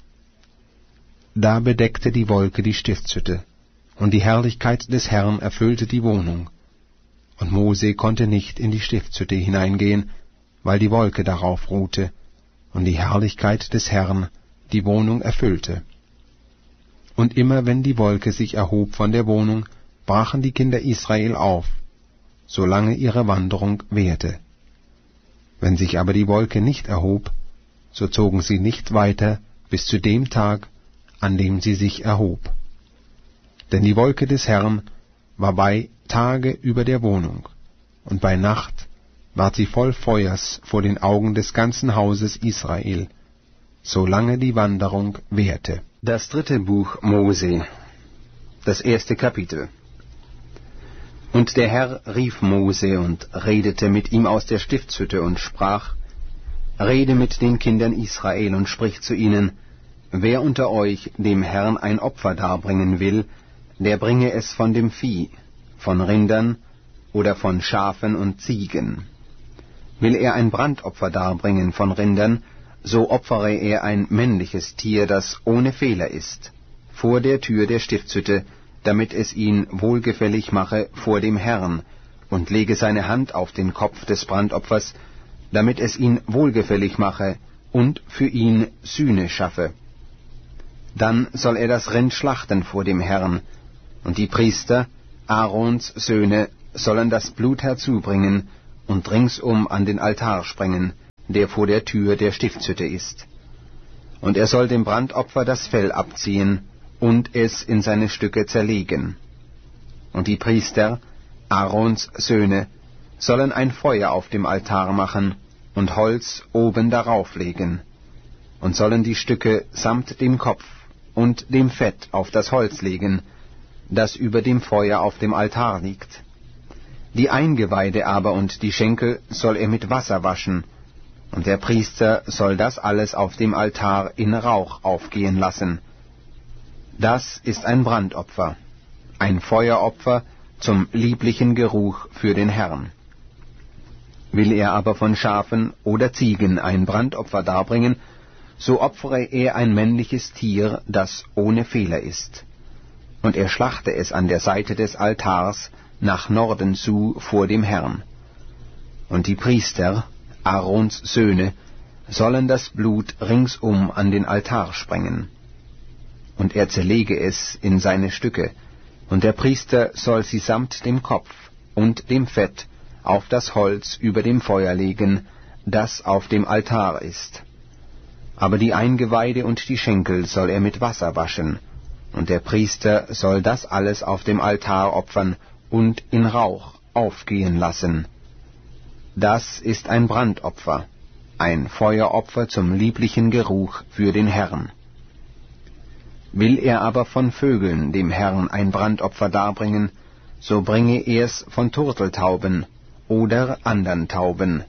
Da bedeckte die Wolke die Stiftshütte, und die Herrlichkeit des Herrn erfüllte die Wohnung. Und Mose konnte nicht in die Stiftshütte hineingehen, weil die Wolke darauf ruhte, und die Herrlichkeit des Herrn die Wohnung erfüllte. Und immer wenn die Wolke sich erhob von der Wohnung, brachen die Kinder Israel auf, solange ihre Wanderung währte. Wenn sich aber die Wolke nicht erhob, so zogen sie nicht weiter bis zu dem Tag, an dem sie sich erhob. Denn die Wolke des Herrn war bei Tage über der Wohnung, und bei Nacht ward sie voll Feuers vor den Augen des ganzen Hauses Israel, solange die Wanderung währte. Das dritte Buch Mose, das erste Kapitel. Und der Herr rief Mose und redete mit ihm aus der Stiftshütte und sprach: Rede mit den Kindern Israel und sprich zu ihnen: Wer unter euch dem Herrn ein Opfer darbringen will, der bringe es von dem Vieh, von Rindern oder von Schafen und Ziegen. Will er ein Brandopfer darbringen von Rindern, so opfere er ein männliches Tier, das ohne Fehler ist, vor der Tür der Stiftshütte, damit es ihn wohlgefällig mache vor dem Herrn, und lege seine Hand auf den Kopf des Brandopfers, damit es ihn wohlgefällig mache und für ihn Sühne schaffe. Dann soll er das Rind schlachten vor dem Herrn, und die Priester, Aarons Söhne, sollen das Blut herzubringen und ringsum an den Altar sprengen, der vor der Tür der Stiftshütte ist. Und er soll dem Brandopfer das Fell abziehen und es in seine Stücke zerlegen. Und die Priester, Aarons Söhne, sollen ein Feuer auf dem Altar machen und Holz oben darauf legen, und sollen die Stücke samt dem Kopf und dem Fett auf das Holz legen, das über dem Feuer auf dem Altar liegt. Die Eingeweide aber und die Schenkel soll er mit Wasser waschen, und der Priester soll das alles auf dem Altar in Rauch aufgehen lassen. Das ist ein Brandopfer, ein Feueropfer zum lieblichen Geruch für den Herrn. Will er aber von Schafen oder Ziegen ein Brandopfer darbringen, so opfere er ein männliches Tier, das ohne Fehler ist. Und er schlachte es an der Seite des Altars nach Norden zu vor dem Herrn. Und die Priester, Aarons Söhne, sollen das Blut ringsum an den Altar sprengen. Und er zerlege es in seine Stücke, und der Priester soll sie samt dem Kopf und dem Fett auf das Holz über dem Feuer legen, das auf dem Altar ist. Aber die Eingeweide und die Schenkel soll er mit Wasser waschen, und der Priester soll das alles auf dem Altar opfern und in Rauch aufgehen lassen. Das ist ein Brandopfer, ein Feueropfer zum lieblichen Geruch für den Herrn. Will er aber von Vögeln dem Herrn ein Brandopfer darbringen, so bringe er's von Turteltauben oder andern Tauben.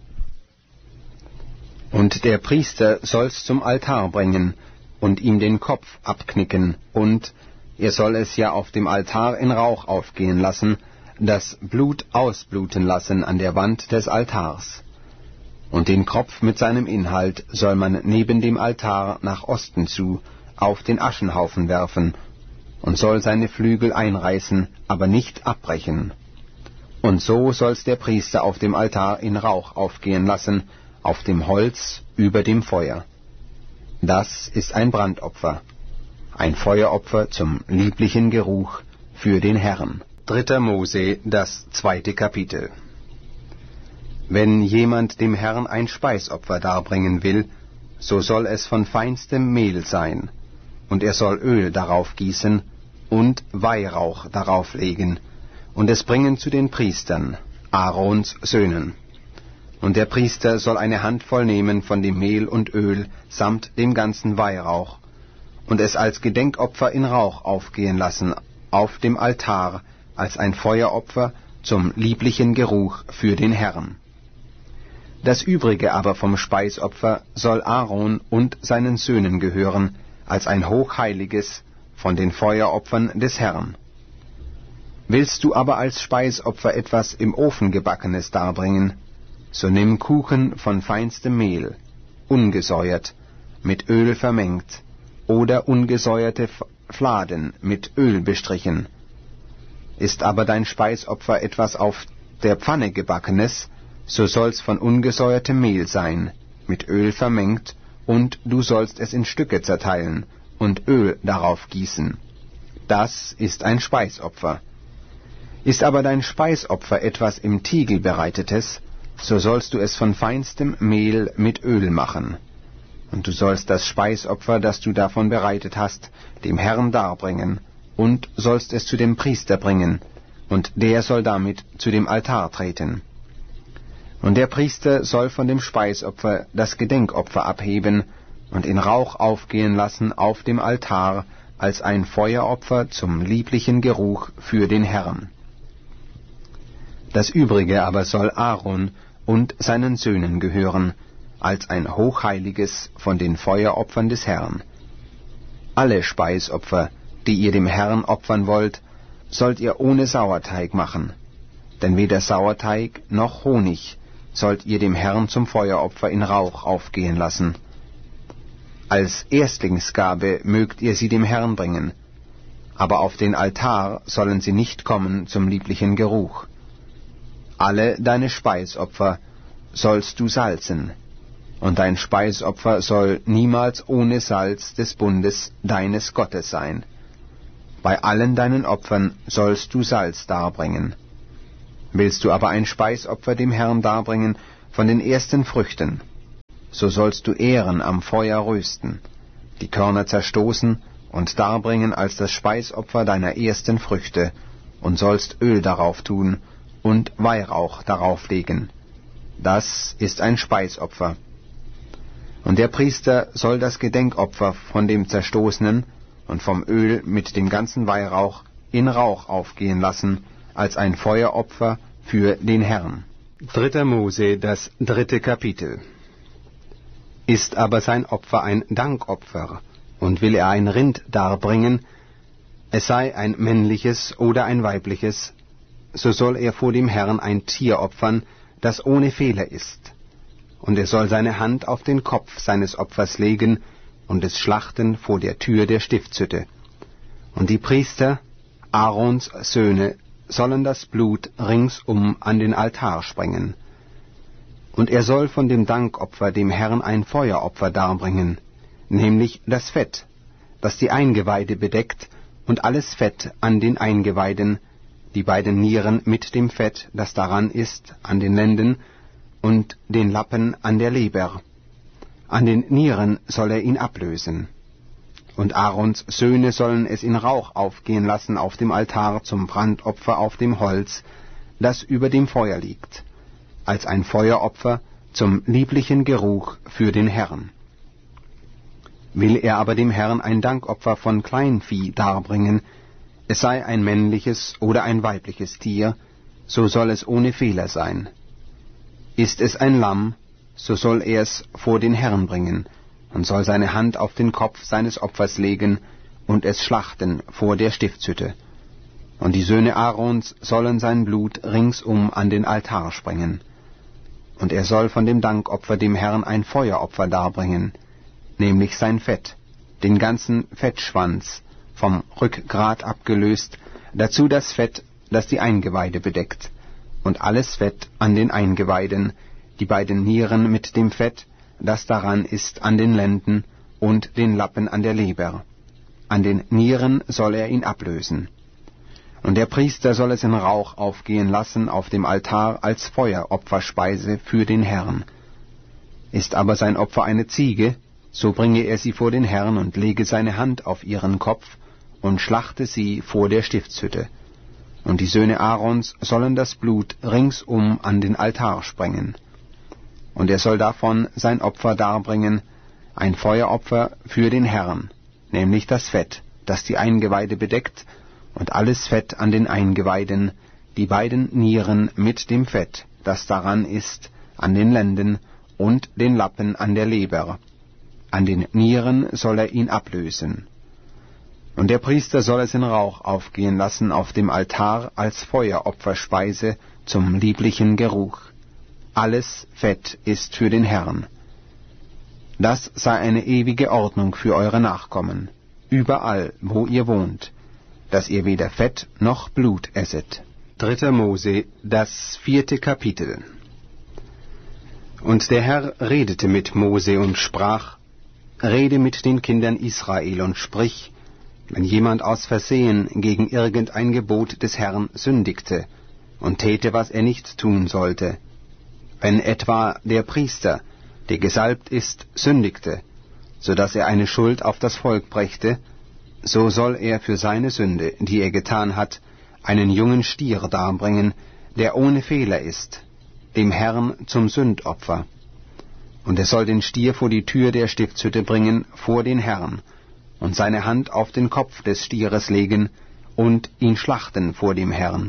Und der Priester soll's zum Altar bringen und ihm den Kopf abknicken, und er soll es ja auf dem Altar in Rauch aufgehen lassen, das Blut ausbluten lassen an der Wand des Altars. Und den Kopf mit seinem Inhalt soll man neben dem Altar nach Osten zu auf den Aschenhaufen werfen und soll seine Flügel einreißen, aber nicht abbrechen. Und so soll's der Priester auf dem Altar in Rauch aufgehen lassen, auf dem Holz über dem Feuer. Das ist ein Brandopfer, ein Feueropfer zum lieblichen Geruch für den Herrn. Dritter Mose, das zweite Kapitel. Wenn jemand dem Herrn ein Speisopfer darbringen will, so soll es von feinstem Mehl sein, und er soll Öl darauf gießen und Weihrauch darauf legen, und es bringen zu den Priestern, Aarons Söhnen. Und der Priester soll eine Handvoll nehmen von dem Mehl und Öl samt dem ganzen Weihrauch, und es als Gedenkopfer in Rauch aufgehen lassen auf dem Altar, als ein Feueropfer zum lieblichen Geruch für den Herrn. Das Übrige aber vom Speisopfer soll Aaron und seinen Söhnen gehören, als ein hochheiliges von den Feueropfern des Herrn. Willst du aber als Speisopfer etwas im Ofen gebackenes darbringen, so nimm Kuchen von feinstem Mehl, ungesäuert, mit Öl vermengt, oder ungesäuerte Fladen mit Öl bestrichen. Ist aber dein Speisopfer etwas auf der Pfanne gebackenes, so soll's von ungesäuertem Mehl sein, mit Öl vermengt, und du sollst es in Stücke zerteilen und Öl darauf gießen. Das ist ein Speisopfer. Ist aber dein Speisopfer etwas im Tiegel bereitetes, so sollst du es von feinstem Mehl mit Öl machen. Und du sollst das Speisopfer, das du davon bereitet hast, dem Herrn darbringen, und sollst es zu dem Priester bringen, und der soll damit zu dem Altar treten. Und der Priester soll von dem Speisopfer das Gedenkopfer abheben und in Rauch aufgehen lassen auf dem Altar als ein Feueropfer zum lieblichen Geruch für den Herrn. Das Übrige aber soll Aaron und seinen Söhnen gehören, als ein hochheiliges von den Feueropfern des Herrn. Alle Speisopfer, die ihr dem Herrn opfern wollt, sollt ihr ohne Sauerteig machen, denn weder Sauerteig noch Honig sollt ihr dem Herrn zum Feueropfer in Rauch aufgehen lassen. Als Erstlingsgabe mögt ihr sie dem Herrn bringen, aber auf den Altar sollen sie nicht kommen zum lieblichen Geruch. Alle deine Speisopfer sollst du salzen, und dein Speisopfer soll niemals ohne Salz des Bundes deines Gottes sein. Bei allen deinen Opfern sollst du Salz darbringen. Willst du aber ein Speisopfer dem Herrn darbringen von den ersten Früchten, so sollst du Ehren am Feuer rösten, die Körner zerstoßen und darbringen als das Speisopfer deiner ersten Früchte, und sollst Öl darauf tun und Weihrauch darauf legen. Das ist ein Speisopfer. Und der Priester soll das Gedenkopfer von dem Zerstoßenen und vom Öl mit dem ganzen Weihrauch in Rauch aufgehen lassen, als ein Feueropfer für den Herrn. Dritter Mose, das dritte Kapitel. Ist aber sein Opfer ein Dankopfer, und will er ein Rind darbringen, es sei ein männliches oder ein weibliches, so soll er vor dem Herrn ein Tier opfern, das ohne Fehler ist. Und er soll seine Hand auf den Kopf seines Opfers legen und es schlachten vor der Tür der Stiftshütte. Und die Priester, Aarons Söhne, sollen das Blut ringsum an den Altar sprengen. Und er soll von dem Dankopfer dem Herrn ein Feueropfer darbringen, nämlich das Fett, das die Eingeweide bedeckt, und alles Fett an den Eingeweiden, die beiden Nieren mit dem Fett, das daran ist, an den Lenden, und den Lappen an der Leber. An den Nieren soll er ihn ablösen. Und Aarons Söhne sollen es in Rauch aufgehen lassen auf dem Altar zum Brandopfer auf dem Holz, das über dem Feuer liegt, als ein Feueropfer zum lieblichen Geruch für den Herrn. Will er aber dem Herrn ein Dankopfer von Kleinvieh darbringen, es sei ein männliches oder ein weibliches Tier, so soll es ohne Fehler sein. Ist es ein Lamm, so soll er es vor den Herrn bringen, und soll seine Hand auf den Kopf seines Opfers legen und es schlachten vor der Stiftshütte. Und die Söhne Aarons sollen sein Blut ringsum an den Altar sprengen. Und er soll von dem Dankopfer dem Herrn ein Feueropfer darbringen, nämlich sein Fett, den ganzen Fettschwanz, vom Rückgrat abgelöst, dazu das Fett, das die Eingeweide bedeckt, und alles Fett an den Eingeweiden, die beiden Nieren mit dem Fett, das daran ist, an den Lenden und den Lappen an der Leber. An den Nieren soll er ihn ablösen. Und der Priester soll es in Rauch aufgehen lassen auf dem Altar als Feueropferspeise für den Herrn. Ist aber sein Opfer eine Ziege, so bringe er sie vor den Herrn und lege seine Hand auf ihren Kopf und schlachte sie vor der Stiftshütte. Und die Söhne Aarons sollen das Blut ringsum an den Altar sprengen. Und er soll davon sein Opfer darbringen, ein Feueropfer für den Herrn, nämlich das Fett, das die Eingeweide bedeckt, und alles Fett an den Eingeweiden, die beiden Nieren mit dem Fett, das daran ist, an den Lenden und den Lappen an der Leber. An den Nieren soll er ihn ablösen. Und der Priester soll es in Rauch aufgehen lassen auf dem Altar als Feueropferspeise zum lieblichen Geruch. Alles Fett ist für den Herrn. Das sei eine ewige Ordnung für eure Nachkommen, überall, wo ihr wohnt, dass ihr weder Fett noch Blut esset. Dritter Mose, das vierte Kapitel. Und der Herr redete mit Mose und sprach: Rede mit den Kindern Israel und sprich, wenn jemand aus Versehen gegen irgendein Gebot des Herrn sündigte und täte, was er nicht tun sollte, wenn etwa der Priester, der gesalbt ist, sündigte, so dass er eine Schuld auf das Volk brächte, so soll er für seine Sünde, die er getan hat, einen jungen Stier darbringen, der ohne Fehler ist, dem Herrn zum Sündopfer. Und er soll den Stier vor die Tür der Stiftshütte bringen, vor den Herrn, und seine Hand auf den Kopf des Stieres legen und ihn schlachten vor dem Herrn.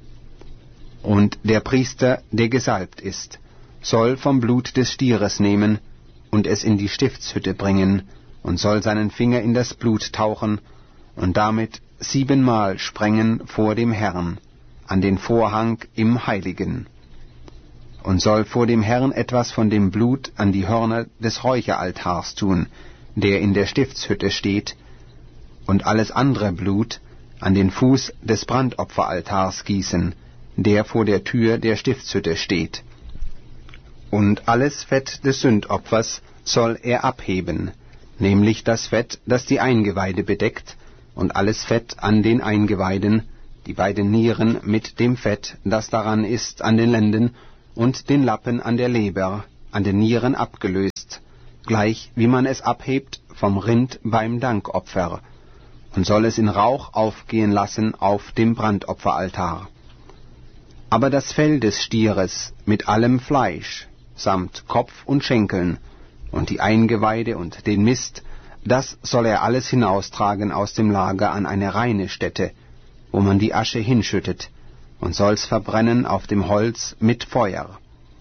Und der Priester, der gesalbt ist, soll vom Blut des Stieres nehmen und es in die Stiftshütte bringen und soll seinen Finger in das Blut tauchen und damit siebenmal sprengen vor dem Herrn an den Vorhang im Heiligen und soll vor dem Herrn etwas von dem Blut an die Hörner des Räucheraltars tun, der in der Stiftshütte steht, und alles andere Blut an den Fuß des Brandopferaltars gießen, der vor der Tür der Stiftshütte steht. Und alles Fett des Sündopfers soll er abheben, nämlich das Fett, das die Eingeweide bedeckt, und alles Fett an den Eingeweiden, die beiden Nieren mit dem Fett, das daran ist, an den Lenden, und den Lappen an der Leber, an den Nieren abgelöst, gleich wie man es abhebt vom Rind beim Dankopfer, und soll es in Rauch aufgehen lassen auf dem Brandopferaltar. Aber das Fell des Stieres mit allem Fleisch, samt Kopf und Schenkeln, und die Eingeweide und den Mist, das soll er alles hinaustragen aus dem Lager an eine reine Stätte, wo man die Asche hinschüttet, und soll's verbrennen auf dem Holz mit Feuer.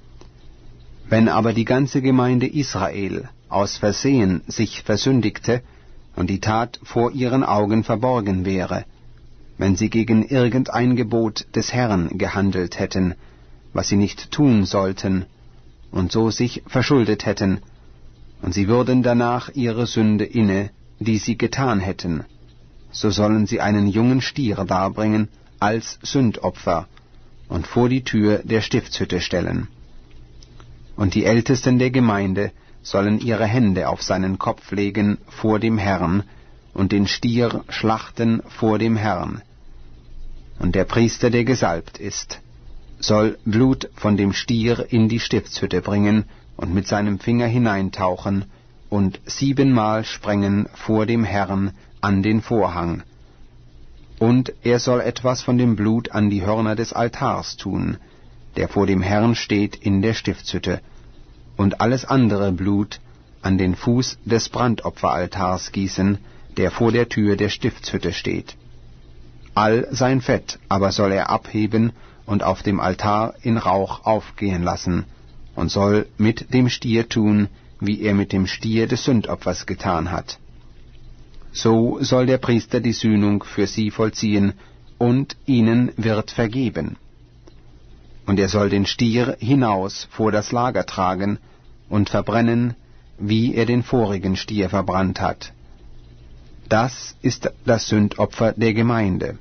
Wenn aber die ganze Gemeinde Israel aus Versehen sich versündigte und die Tat vor ihren Augen verborgen wäre, wenn sie gegen irgendein Gebot des Herrn gehandelt hätten, was sie nicht tun sollten, und so sich verschuldet hätten, und sie würden danach ihre Sünde inne, die sie getan hätten, so sollen sie einen jungen Stier darbringen als Sündopfer und vor die Tür der Stiftshütte stellen. Und die Ältesten der Gemeinde sollen ihre Hände auf seinen Kopf legen vor dem Herrn und den Stier schlachten vor dem Herrn. Und der Priester, der gesalbt ist, soll Blut von dem Stier in die Stiftshütte bringen und mit seinem Finger hineintauchen und siebenmal sprengen vor dem Herrn an den Vorhang. Und er soll etwas von dem Blut an die Hörner des Altars tun, der vor dem Herrn steht in der Stiftshütte, und alles andere Blut an den Fuß des Brandopferaltars gießen, der vor der Tür der Stiftshütte steht. All sein Fett aber soll er abheben und auf dem Altar in Rauch aufgehen lassen, und soll mit dem Stier tun, wie er mit dem Stier des Sündopfers getan hat. So soll der Priester die Sühnung für sie vollziehen, und ihnen wird vergeben. Und er soll den Stier hinaus vor das Lager tragen und verbrennen, wie er den vorigen Stier verbrannt hat. Das ist das Sündopfer der Gemeinde.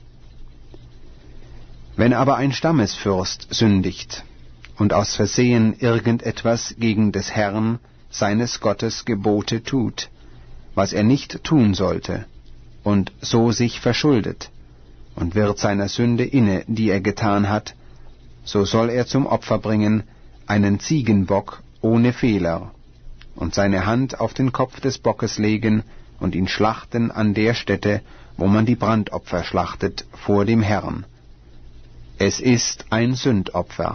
Wenn aber ein Stammesfürst sündigt und aus Versehen irgendetwas gegen des Herrn, seines Gottes Gebote tut, was er nicht tun sollte, und so sich verschuldet, und wird seiner Sünde inne, die er getan hat, so soll er zum Opfer bringen einen Ziegenbock ohne Fehler, und seine Hand auf den Kopf des Bockes legen und ihn schlachten an der Stätte, wo man die Brandopfer schlachtet, vor dem Herrn. Es ist ein Sündopfer.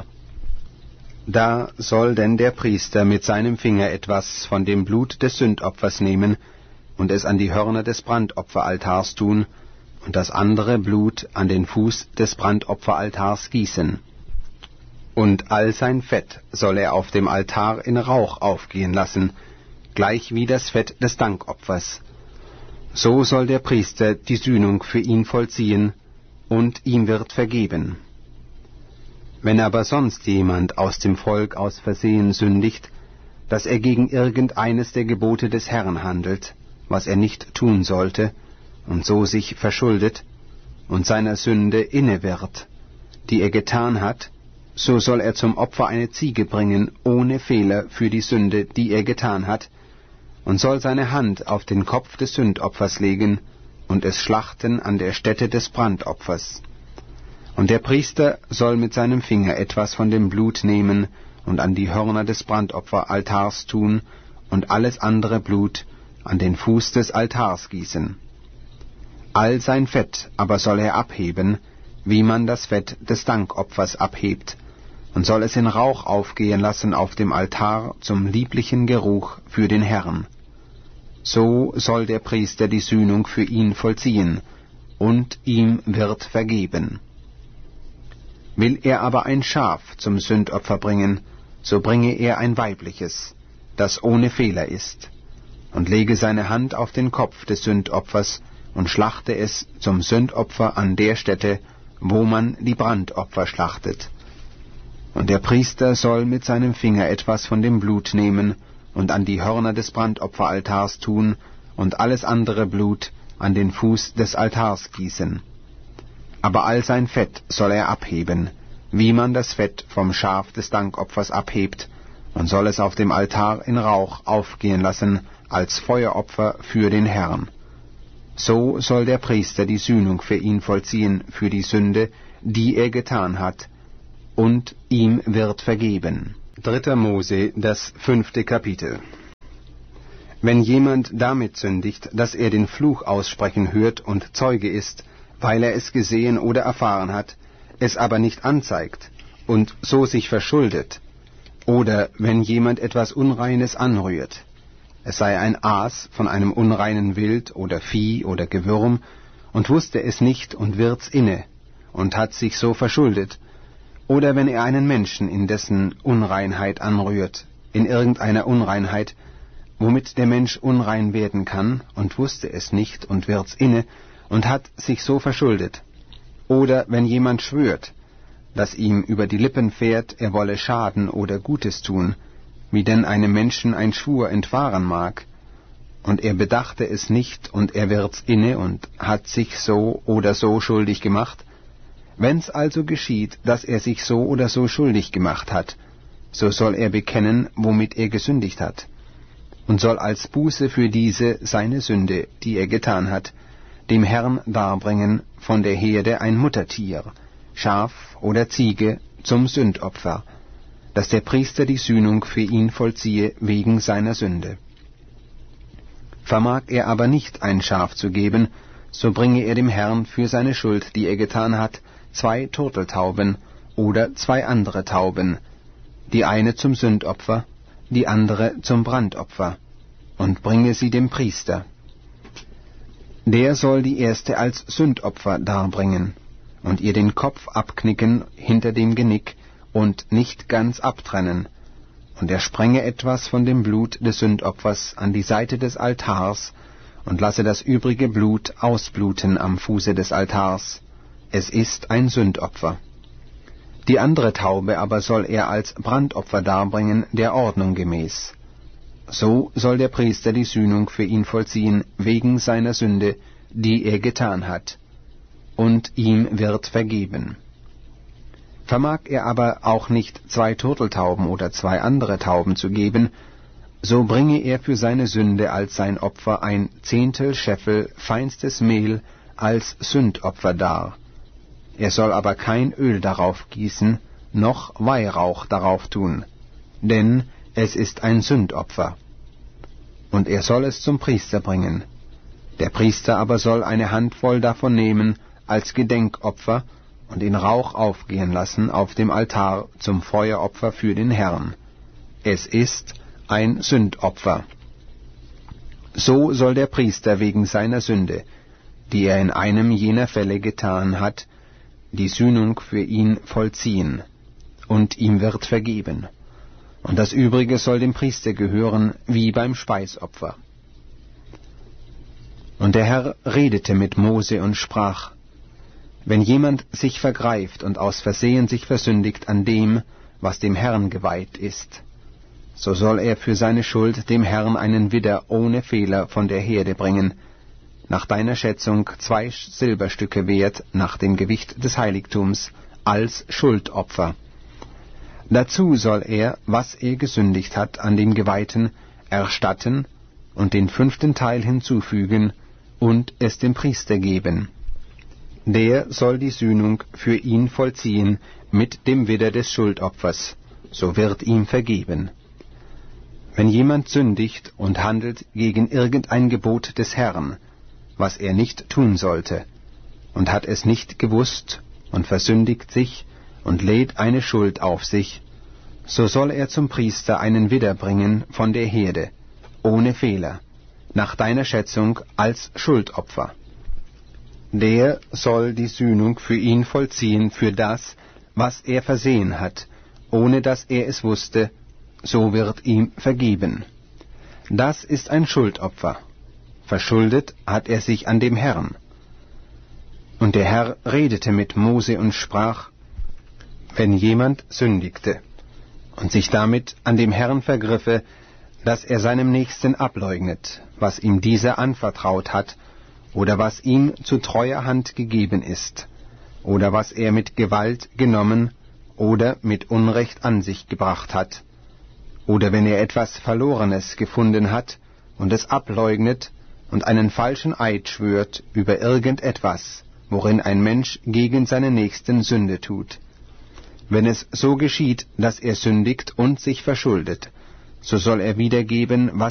Da soll denn der Priester mit seinem Finger etwas von dem Blut des Sündopfers nehmen und es an die Hörner des Brandopferaltars tun und das andere Blut an den Fuß des Brandopferaltars gießen. Und all sein Fett soll er auf dem Altar in Rauch aufgehen lassen, gleich wie das Fett des Dankopfers. So soll der Priester die Sühnung für ihn vollziehen, und ihm wird vergeben. Wenn aber sonst jemand aus dem Volk aus Versehen sündigt, dass er gegen irgendeines der Gebote des Herrn handelt, was er nicht tun sollte, und so sich verschuldet, und seiner Sünde inne wird, die er getan hat, so soll er zum Opfer eine Ziege bringen, ohne Fehler für die Sünde, die er getan hat, und soll seine Hand auf den Kopf des Sündopfers legen und es schlachten an der Stätte des Brandopfers. Und der Priester soll mit seinem Finger etwas von dem Blut nehmen und an die Hörner des Brandopferaltars tun und alles andere Blut an den Fuß des Altars gießen. All sein Fett aber soll er abheben, wie man das Fett des Dankopfers abhebt, und soll es in Rauch aufgehen lassen auf dem Altar zum lieblichen Geruch für den Herrn. So soll der Priester die Sühnung für ihn vollziehen, und ihm wird vergeben. Will er aber ein Schaf zum Sündopfer bringen, so bringe er ein weibliches, das ohne Fehler ist, und lege seine Hand auf den Kopf des Sündopfers und schlachte es zum Sündopfer an der Stätte, wo man die Brandopfer schlachtet. Und der Priester soll mit seinem Finger etwas von dem Blut nehmen und an die Hörner des Brandopferaltars tun und alles andere Blut an den Fuß des Altars gießen. Aber all sein Fett soll er abheben, wie man das Fett vom Schaf des Dankopfers abhebt, und soll es auf dem Altar in Rauch aufgehen lassen als Feueropfer für den Herrn. so soll der Priester die Sühnung für ihn vollziehen für die Sünde, die er getan hat, und ihm wird vergeben. Dritter Mose, das fünfte Kapitel. Wenn jemand damit sündigt, dass er den Fluch aussprechen hört und Zeuge ist, weil er es gesehen oder erfahren hat, es aber nicht anzeigt und so sich verschuldet, oder wenn jemand etwas Unreines anrührt, es sei ein Aas von einem unreinen Wild oder Vieh oder Gewürm, und wusste es nicht und wird's inne, und hat sich so verschuldet, oder wenn er einen Menschen in dessen Unreinheit anrührt, in irgendeiner Unreinheit, womit der Mensch unrein werden kann, und wusste es nicht und wird's inne, und hat sich so verschuldet, oder wenn jemand schwört, dass ihm über die Lippen fährt, er wolle schaden oder Gutes tun, wie denn einem Menschen ein Schwur entfahren mag, und er bedachte es nicht, und er wird's inne und hat sich so oder so schuldig gemacht. Wenn's also geschieht, dass er sich so oder so schuldig gemacht hat, so soll er bekennen, womit er gesündigt hat, und soll als Buße für diese seine Sünde, die er getan hat, dem Herrn darbringen von der Herde ein Muttertier, Schaf oder Ziege, zum Sündopfer, dass der Priester die Sühnung für ihn vollziehe wegen seiner Sünde. Vermag er aber nicht ein Schaf zu geben, so bringe er dem Herrn für seine Schuld, die er getan hat, zwei Turteltauben oder zwei andere Tauben, die eine zum Sündopfer, die andere zum Brandopfer, und bringe sie dem Priester. Der soll die erste als Sündopfer darbringen, und ihr den Kopf abknicken hinter dem Genick und nicht ganz abtrennen, und er sprenge etwas von dem Blut des Sündopfers an die Seite des Altars und lasse das übrige Blut ausbluten am Fuße des Altars. Es ist ein Sündopfer. Die andere Taube aber soll er als Brandopfer darbringen, der Ordnung gemäß. So soll der Priester die Sühnung für ihn vollziehen, wegen seiner Sünde, die er getan hat, und ihm wird vergeben. Vermag er aber auch nicht zwei Turteltauben oder zwei andere Tauben zu geben, so bringe er für seine Sünde als sein Opfer ein Zehntel Scheffel feinstes Mehl als Sündopfer dar. Er soll aber kein Öl darauf gießen, noch Weihrauch darauf tun, denn es ist ein Sündopfer. Und er soll es zum Priester bringen. Der Priester aber soll eine Handvoll davon nehmen als Gedenkopfer und in Rauch aufgehen lassen auf dem Altar zum Feueropfer für den Herrn. Es ist ein Sündopfer. So soll der Priester wegen seiner Sünde, die er in einem jener Fälle getan hat, die Sühnung für ihn vollziehen, und ihm wird vergeben. Und das Übrige soll dem Priester gehören, wie beim Speisopfer. Und der Herr redete mit Mose und sprach: Wenn jemand sich vergreift und aus Versehen sich versündigt an dem, was dem Herrn geweiht ist, so soll er für seine Schuld dem Herrn einen Widder ohne Fehler von der Herde bringen, nach deiner Schätzung zwei Silberstücke wert, nach dem Gewicht des Heiligtums, als Schuldopfer. Dazu soll er, was er gesündigt hat an dem Geweihten, erstatten und den fünften Teil hinzufügen und es dem Priester geben. Der soll die Sühnung für ihn vollziehen mit dem Widder des Schuldopfers, so wird ihm vergeben. Wenn jemand sündigt und handelt gegen irgendein Gebot des Herrn, was er nicht tun sollte, und hat es nicht gewusst und versündigt sich und lädt eine Schuld auf sich, so soll er zum Priester einen Widder bringen von der Herde, ohne Fehler, nach deiner Schätzung als Schuldopfer. Der soll die Sühnung für ihn vollziehen für das, was er versehen hat, ohne dass er es wusste, so wird ihm vergeben. Das ist ein Schuldopfer. Verschuldet hat er sich an dem Herrn. Und der Herr redete mit Mose und sprach: Wenn jemand sündigte und sich damit an dem Herrn vergriffe, dass er seinem Nächsten ableugnet, was ihm dieser anvertraut hat, oder was ihm zu treuer Hand gegeben ist, oder was er mit Gewalt genommen oder mit Unrecht an sich gebracht hat, oder wenn er etwas Verlorenes gefunden hat und es ableugnet, und einen falschen Eid schwört über irgendetwas, worin ein Mensch gegen seinen Nächsten Sünde tut. Wenn es so geschieht, dass er sündigt und sich verschuldet, so soll er wiedergeben, was